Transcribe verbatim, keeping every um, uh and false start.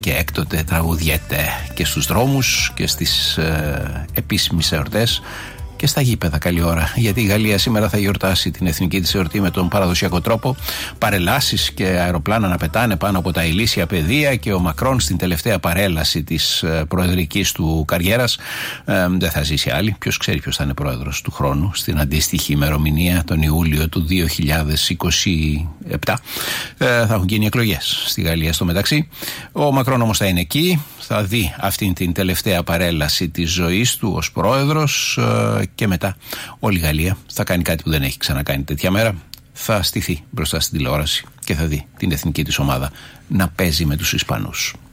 Και έκτοτε τραγουδιέται και στους δρόμους και στις ε, επίσημες εορτές και στα γήπεδα. Καλή ώρα, γιατί η Γαλλία σήμερα θα γιορτάσει την εθνική της εορτή με τον παραδοσιακό τρόπο. Παρελάσεις και αεροπλάνα να πετάνε πάνω από τα ηλίσια πεδία, και ο Μακρόν στην τελευταία παρέλαση της ε, προεδρικής του καριέρας ε, δεν θα ζήσει άλλη. Ποιος ξέρει ποιος θα είναι πρόεδρος του χρόνου στην αντίστοιχη ημερομηνία, τον Ιούλιο του δύο χιλιάδες είκοσι επτά. Ε, θα έχουν γίνει εκλογές στη Γαλλία στο μεταξύ. Ο Μακρόν όμως θα είναι εκεί, θα δει αυτήν την τελευταία παρέλαση της ζωής του ως πρόεδρος, ε, και μετά όλη η Γαλλία θα κάνει κάτι που δεν έχει ξανακάνει τέτοια μέρα. Θα στηθεί μπροστά στην τηλεόραση και θα δει την εθνική της ομάδα να παίζει με τους Ισπανούς.